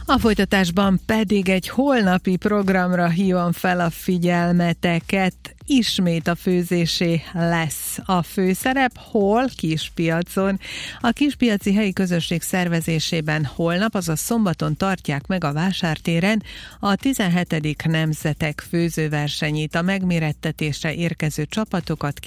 A folytatásban pedig egy holnapi programra hívom fel a figyelmeteket. Ismét a főzésé lesz a főszerep, hol? Kispiacon. A Kispiaci Helyi Közösség szervezésében holnap, azaz szombaton tartják meg a vásártéren a 17. Nemzetek főzőversenyét. A megmérettetésre érkező csapatokat